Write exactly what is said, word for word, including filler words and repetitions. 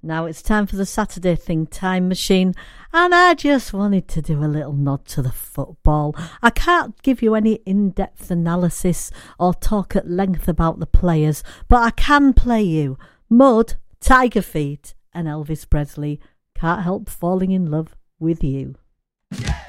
Now it's time for the Saturday Thing Time Machine, and I just wanted to do a little nod to the football. I can't give you any in-depth analysis or talk at length about the players, but I can play you Mud, Tiger Feet and Elvis Presley. Can't help falling in love with you.